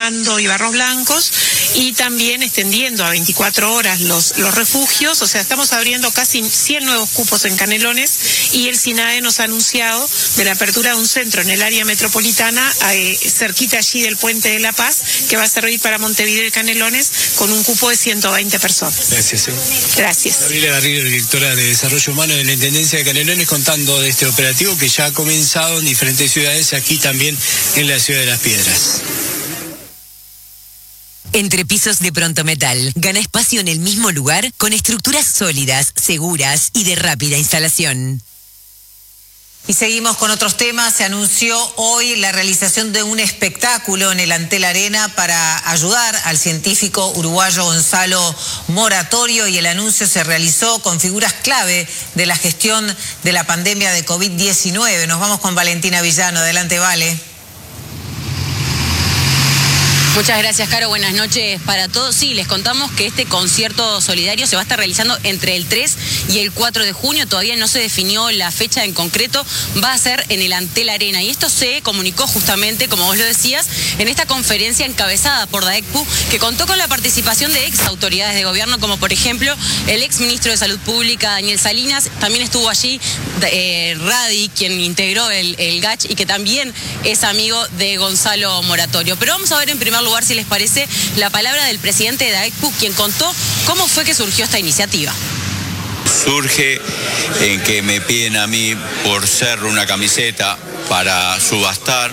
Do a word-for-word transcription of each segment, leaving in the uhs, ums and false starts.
Pando y Barros Blancos, y también extendiendo a veinticuatro horas los, los refugios. O sea, estamos abriendo casi cien nuevos cupos en Canelones, y el SINAE nos ha anunciado de la apertura de un centro en el área metropolitana, eh, cerquita allí del Puente de la Paz, que va a servir para Montevideo y Canelones, con un cupo de ciento veinte personas. Gracias. ¿eh? Gracias. Gabriela Garrido, directora de Desarrollo Humano de la Intendencia de Canelones, contando de este operativo que ya ha comenzado en diferentes ciudades, aquí también en la ciudad de Las Piedras. Entrepisos de Prontometal. Gana espacio en el mismo lugar con estructuras sólidas, seguras y de rápida instalación. Y seguimos con otros temas. Se anunció hoy la realización de un espectáculo en el Antel Arena para ayudar al científico uruguayo Gonzalo Moratorio, y el anuncio se realizó con figuras clave de la gestión de la pandemia de COVID diecinueve. Nos vamos con Valentina Villano. Adelante, Vale. Muchas gracias, Caro. Buenas noches para todos. Sí, les contamos que este concierto solidario se va a estar realizando entre el tres y el cuatro de junio. Todavía no se definió la fecha en concreto. Va a ser en el Antel Arena. Y esto se comunicó justamente, como vos lo decías, en esta conferencia encabezada por DAECPU, que contó con la participación de ex autoridades de gobierno, como por ejemplo el ex ministro de Salud Pública, Daniel Salinas. También estuvo allí eh, Radi, quien integró el, el G A C H y que también es amigo de Gonzalo Moratorio. Pero vamos a ver en primer lugar, si les parece, la palabra del presidente de DAECPU, quien contó cómo fue que surgió esta iniciativa. Surge en que me piden a mí por ser una camiseta para subastar,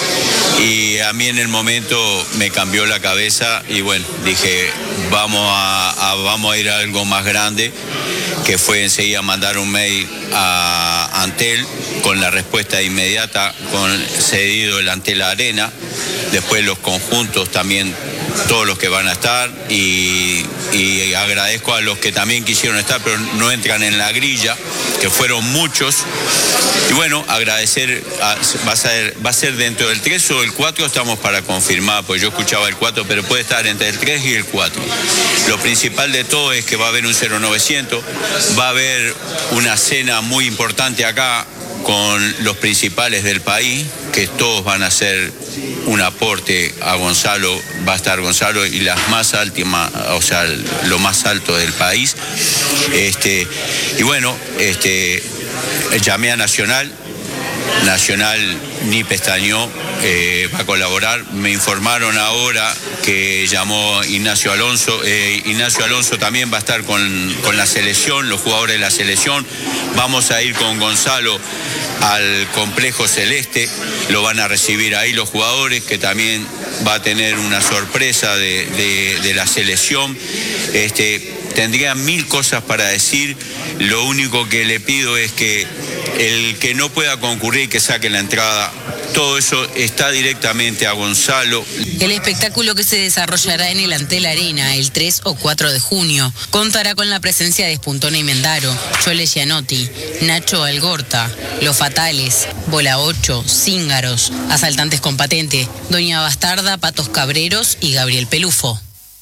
y a mí en el momento me cambió la cabeza y bueno, dije vamos a, a, vamos a ir a algo más grande, que fue enseguida mandar un mail a Antel con la respuesta inmediata, con cedido el Antel Arena, después los conjuntos también, todos los que van a estar, y, y agradezco a los que también quisieron estar pero no entran en la grilla, que fueron muchos. Y bueno, agradecer, a, va, a ser, va a ser dentro del tres o el cuatro, estamos para confirmar, pues yo escuchaba el cuatro, pero puede estar entre el tres y el cuatro. Lo principal de todo es que va a haber un cero novecientos, va a haber una cena muy importante acá con los principales del país, que todos van a hacer un aporte a Gonzalo, va a estar Gonzalo y las más altas, o sea, lo más alto del país. Este, y bueno, este, llamé a Nacional, Nacional ni pestañó, eh, va a colaborar. Me informaron ahora que llamó Ignacio Alonso. Eh, Ignacio Alonso también va a estar con, con la selección, los jugadores de la selección. Vamos a ir con Gonzalo al Complejo Celeste, lo van a recibir ahí los jugadores, que también va a tener una sorpresa de, de, de la selección. Este, tendría mil cosas para decir, lo único que le pido es que el que no pueda concurrir, que saque la entrada. Todo eso está directamente a Gonzalo. El espectáculo, que se desarrollará en el Antel Arena el tres o cuatro de junio, contará con la presencia de Espuntona y Mendaro, Chole Gianotti, Nacho Algorta, Los Fatales, Bola ocho, Cíngaros, Asaltantes con Patente, Doña Bastarda, Patos Cabreros y Gabriel Pelufo.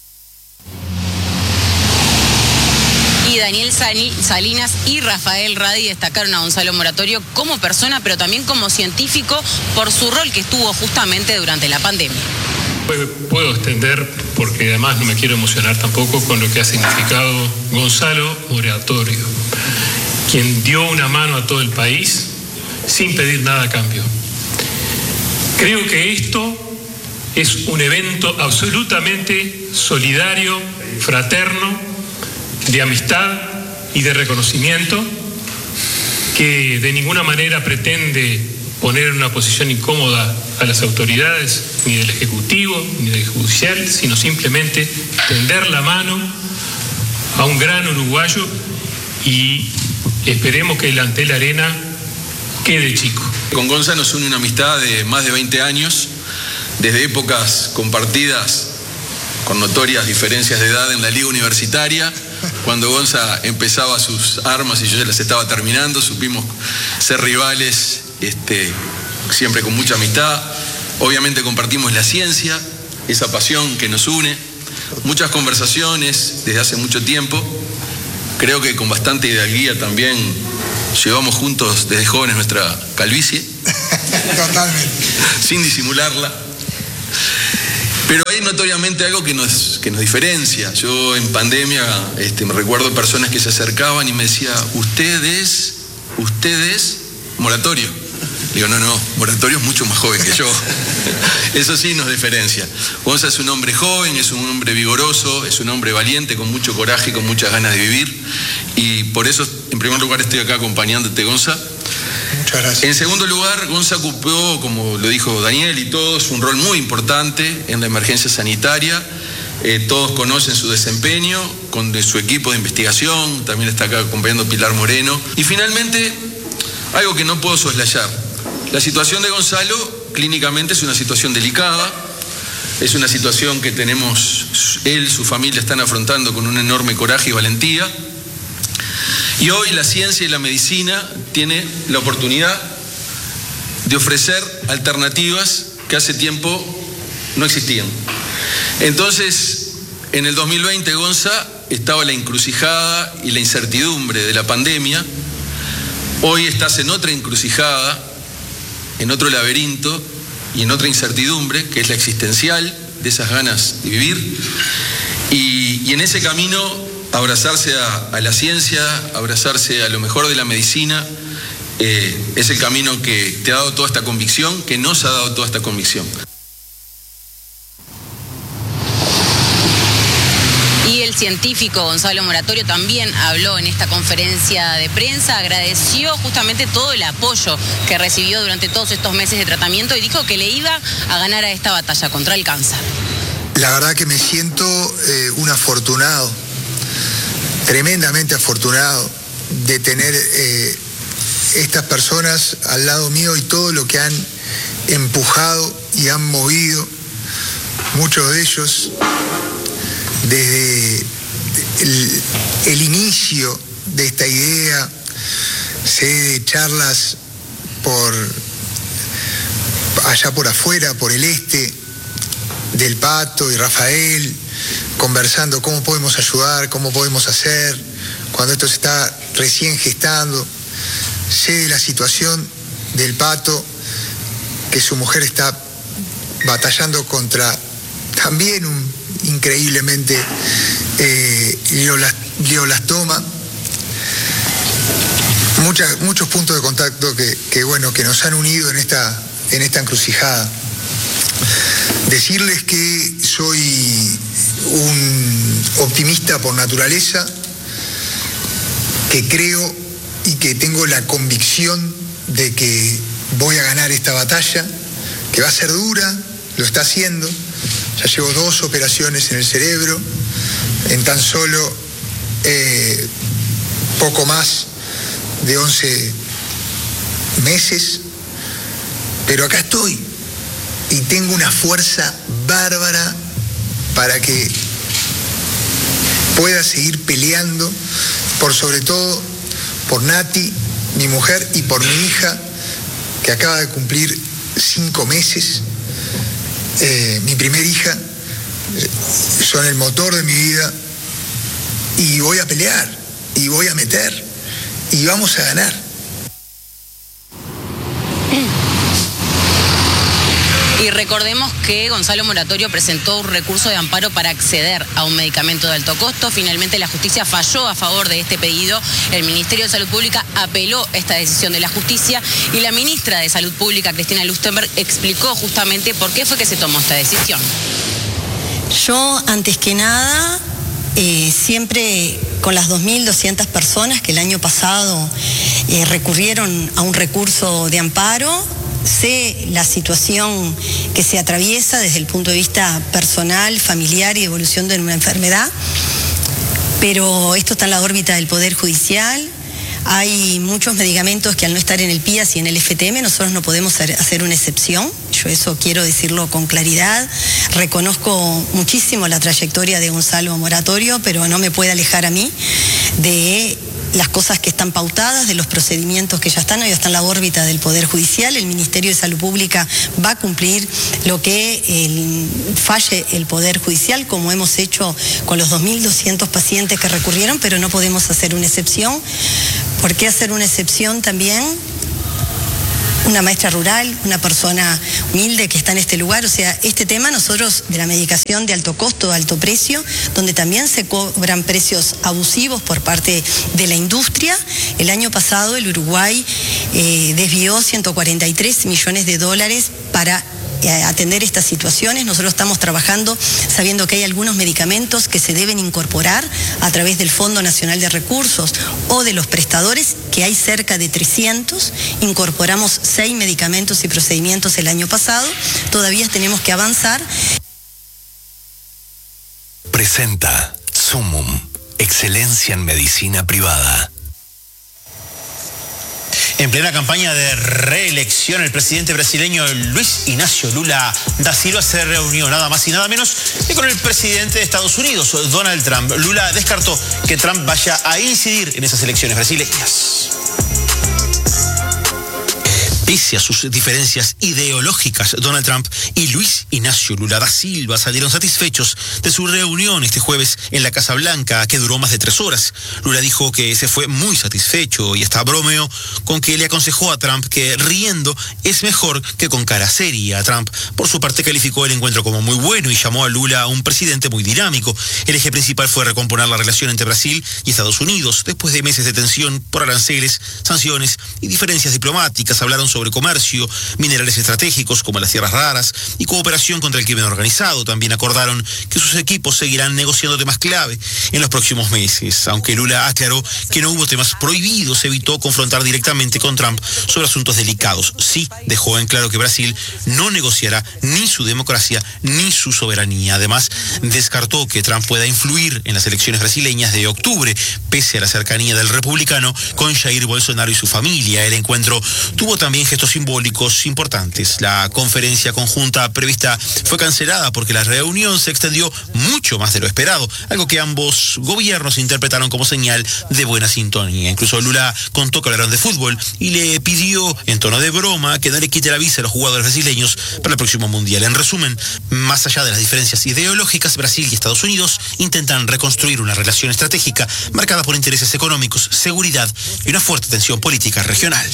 Y Daniel Salinas y Rafael Radi destacaron a Gonzalo Moratorio como persona, pero también como científico, por su rol que estuvo justamente durante la pandemia. Puedo extender, porque además no me quiero emocionar tampoco con lo que ha significado Gonzalo Moratorio, quien dio una mano a todo el país sin pedir nada a cambio. Creo que esto es un evento absolutamente solidario, fraterno, de amistad y de reconocimiento, que de ninguna manera pretende poner en una posición incómoda a las autoridades, ni del Ejecutivo, ni del Judicial, sino simplemente tender la mano a un gran uruguayo, y esperemos que el Antel Arena quede chico. Con Gonza nos une una amistad de más de veinte años, desde épocas compartidas con notorias diferencias de edad en la liga universitaria. Cuando Gonza empezaba sus armas y yo ya las estaba terminando, supimos ser rivales, este, siempre con mucha amistad. Obviamente compartimos la ciencia, esa pasión que nos une, muchas conversaciones desde hace mucho tiempo. Creo que con bastante hidalguía también llevamos juntos desde jóvenes nuestra calvicie. Totalmente. Sin disimularla. Pero notoriamente algo que nos, que nos diferencia. Yo en pandemia este, me recuerdo personas que se acercaban y me decían, ustedes, ustedes, Moratorio. Digo, no, no, Moratorio es mucho más joven que yo. Eso sí nos diferencia. Gonza es un hombre joven, es un hombre vigoroso, es un hombre valiente, con mucho coraje y con muchas ganas de vivir. Y por eso, en primer lugar, estoy acá acompañándote, Gonza. Muchas gracias. En segundo lugar, Gonza ocupó, como lo dijo Daniel y todos, un rol muy importante en la emergencia sanitaria. Eh, todos conocen su desempeño, con de su equipo de investigación, también está acá acompañando Pilar Moreno. Y finalmente, algo que no puedo soslayar. La situación de Gonzalo clínicamente es una situación delicada, es una situación que tenemos, él, su familia están afrontando con un enorme coraje y valentía. Y hoy la ciencia y la medicina tiene la oportunidad de ofrecer alternativas que hace tiempo no existían. Entonces, en el dos mil veinte, Gonza, estaba la encrucijada y la incertidumbre de la pandemia. Hoy estás en otra encrucijada, en otro laberinto y en otra incertidumbre, que es la existencial, de esas ganas de vivir. Y, y en ese camino, abrazarse a, a la ciencia, abrazarse a lo mejor de la medicina, eh, es el camino que te ha dado toda esta convicción, que nos ha dado toda esta convicción. Y el científico Gonzalo Moratorio también habló en esta conferencia de prensa, agradeció justamente todo el apoyo que recibió durante todos estos meses de tratamiento y dijo que le iba a ganar a esta batalla contra el cáncer. La verdad que me siento eh, un afortunado, tremendamente afortunado de tener eh, estas personas al lado mío y todo lo que han empujado y han movido, muchos de ellos, desde el, el inicio de esta idea. Sé de charlas por allá por afuera, por el este, del Pato y Rafael, conversando cómo podemos ayudar, cómo podemos hacer, cuando esto se está recién gestando. Sé de la situación del Pato, que su mujer está batallando contra también un increíblemente eh, glioblastoma. Muchas, muchos puntos de contacto que, que, bueno, que nos han unido en esta, en esta encrucijada. Decirles que soy un optimista por naturaleza, que creo y que tengo la convicción de que voy a ganar esta batalla, que va a ser dura, lo está haciendo. Ya llevo dos operaciones en el cerebro, en tan solo eh, poco más de once meses, pero acá estoy y tengo una fuerza bárbara para que pueda seguir peleando, por sobre todo por Nati, mi mujer, y por mi hija, que acaba de cumplir cinco meses. Eh, mi primer hija, eh, son el motor de mi vida, y voy a pelear, y voy a meter, y vamos a ganar. Y recordemos que Gonzalo Moratorio presentó un recurso de amparo para acceder a un medicamento de alto costo. Finalmente la justicia falló a favor de este pedido. El Ministerio de Salud Pública apeló esta decisión de la justicia y la ministra de Salud Pública, Cristina Lustenberg, explicó justamente por qué fue que se tomó esta decisión. Yo, antes que nada, eh, siempre con las dos mil doscientas personas que el año pasado eh, recurrieron a un recurso de amparo, sé la situación que se atraviesa desde el punto de vista personal, familiar y evolución de una enfermedad, pero esto está en la órbita del Poder Judicial. Hay muchos medicamentos que al no estar en el P I A S y en el F T M nosotros no podemos hacer una excepción. Yo eso quiero decirlo con claridad. Reconozco muchísimo la trayectoria de Gonzalo Moratorio, pero no me puede alejar a mí de las cosas que están pautadas, de los procedimientos que ya están, hoy está en la órbita del Poder Judicial. El Ministerio de Salud Pública va a cumplir lo que el, falle el Poder Judicial, como hemos hecho con los dos mil doscientos pacientes que recurrieron, pero no podemos hacer una excepción. ¿Por qué hacer una excepción también? una maestra rural, una persona humilde que está en este lugar. O sea, este tema nosotros de la medicación de alto costo, de alto precio, donde también se cobran precios abusivos por parte de la industria. El año pasado el Uruguay eh, desvió ciento cuarenta y tres millones de dólares para atender estas situaciones. Nosotros estamos trabajando sabiendo que hay algunos medicamentos que se deben incorporar a través del Fondo Nacional de Recursos o de los prestadores, que hay cerca de trescientos. Incorporamos seis medicamentos y procedimientos el año pasado. Todavía tenemos que avanzar. Presenta Sumum, excelencia en medicina privada. En plena campaña de reelección, el presidente brasileño Luis Ignacio Lula da Silva se reunió nada más y nada menos que con el presidente de Estados Unidos, Donald Trump. Lula descartó que Trump vaya a incidir en esas elecciones brasileñas. Pese a sus diferencias ideológicas, Donald Trump y Luis Ignacio Lula da Silva salieron satisfechos de su reunión este jueves en la Casa Blanca, que duró más de tres horas. Lula dijo que se fue muy satisfecho y hasta bromeó con que le aconsejó a Trump que riendo es mejor que con cara seria. Trump, por su parte, calificó el encuentro como muy bueno y llamó a Lula un presidente muy dinámico. El eje principal fue recomponer la relación entre Brasil y Estados Unidos. Después de meses de tensión por aranceles, sanciones y diferencias diplomáticas, hablaron sobre comercio, minerales estratégicos como las tierras raras y cooperación contra el crimen organizado. También acordaron que sus equipos seguirán negociando temas clave en los próximos meses. Aunque Lula aclaró que no hubo temas prohibidos, evitó confrontar directamente con Trump sobre asuntos delicados. Sí dejó en claro que Brasil no negociará ni su democracia ni su soberanía. Además, descartó que Trump pueda influir en las elecciones brasileñas de octubre, pese a la cercanía del republicano con Jair Bolsonaro y su familia. El encuentro tuvo también gestos simbólicos importantes. La conferencia conjunta prevista fue cancelada porque la reunión se extendió mucho más de lo esperado, algo que ambos gobiernos interpretaron como señal de buena sintonía. Incluso Lula contó que hablaron de fútbol y le pidió, en tono de broma, que no le quite la visa a los jugadores brasileños para el próximo Mundial. En resumen, más allá de las diferencias ideológicas, Brasil y Estados Unidos intentan reconstruir una relación estratégica marcada por intereses económicos, seguridad y una fuerte tensión política regional.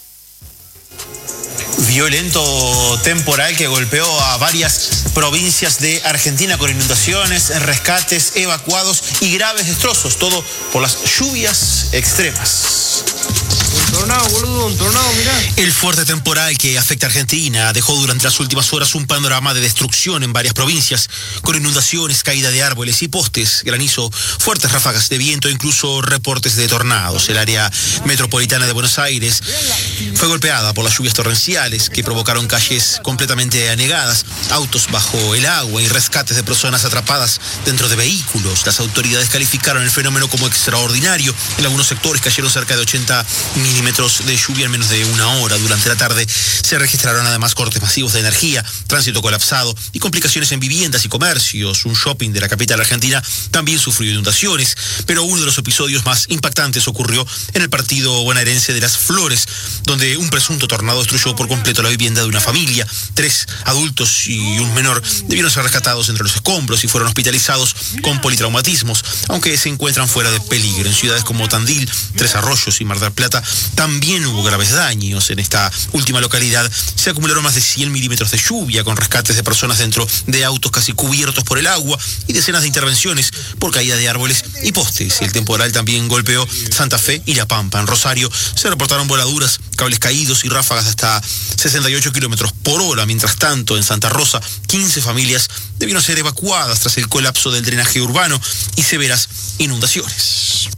Violento temporal que golpeó a varias provincias de Argentina con inundaciones, rescates, evacuados y graves destrozos, todo por las lluvias extremas. Un tornado, boludo, un tornado, mirá. El fuerte temporal que afecta a Argentina dejó durante las últimas horas un panorama de destrucción en varias provincias, con inundaciones, caída de árboles y postes, granizo, fuertes ráfagas de viento e incluso reportes de tornados. El área metropolitana de Buenos Aires fue golpeada por las lluvias torrenciales que provocaron calles completamente anegadas, autos bajo el agua y rescates de personas atrapadas dentro de vehículos. Las autoridades calificaron el fenómeno como extraordinario. En algunos sectores cayeron cerca de ochenta milímetros de lluvia en menos de una hora. Durante la tarde se registraron además cortes masivos de energía, tránsito colapsado y complicaciones en viviendas y comercios. Un shopping de la capital argentina también sufrió inundaciones, pero uno de los episodios más impactantes ocurrió en el partido bonaerense de Las Flores, donde un presunto tornado destruyó por completo la vivienda de una familia. Tres adultos y un menor debieron ser rescatados entre los escombros y fueron hospitalizados con politraumatismos, aunque se encuentran fuera de peligro. En ciudades como Tandil, Tres Arroyos y Mar del Plata también hubo graves daños. En esta última localidad se acumularon más de cien milímetros de lluvia, con rescates de personas dentro de autos casi cubiertos por el agua y decenas de intervenciones por caída de árboles y postes. El temporal también golpeó Santa Fe y La Pampa. En Rosario se reportaron voladuras, cables caídos y ráfagas de hasta sesenta y ocho kilómetros por hora. Mientras tanto, en Santa Rosa, quince familias debieron ser evacuadas tras el colapso del drenaje urbano y severas inundaciones.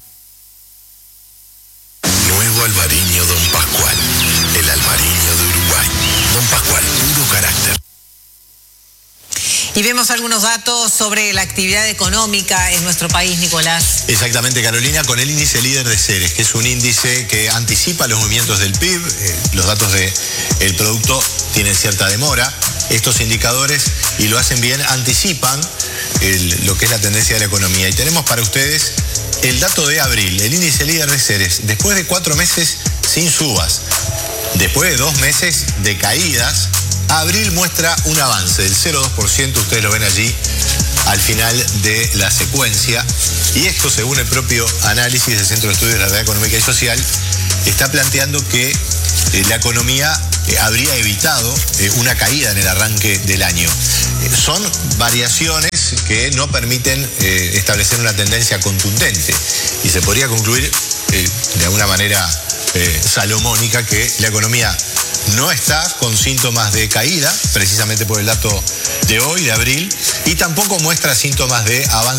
Nuevo Albariño Don Pascual, el albariño de Uruguay. Don Pascual, puro carácter. Y vemos algunos datos sobre la actividad económica en nuestro país, Nicolás. Exactamente, Carolina, con el índice líder de Ceres, que es un índice que anticipa los movimientos del P I B. Eh, los datos del producto tienen cierta demora. Estos indicadores, y lo hacen bien, anticipan el, lo que es la tendencia de la economía. Y tenemos para ustedes el dato de abril, el índice líder de Ceres, después de cuatro meses sin subas, después de dos meses de caídas, abril muestra un avance del cero coma dos por ciento, ustedes lo ven allí al final de la secuencia, y esto, según el propio análisis del Centro de Estudios de la Realidad Económica y Social, está planteando que eh, la economía eh, habría evitado eh, una caída en el arranque del año. Eh, son variaciones que no permiten eh, establecer una tendencia contundente y se podría concluir eh, de alguna manera eh, salomónica que la economía no está con síntomas de caída, precisamente por el dato de hoy, de abril, y tampoco muestra síntomas de avance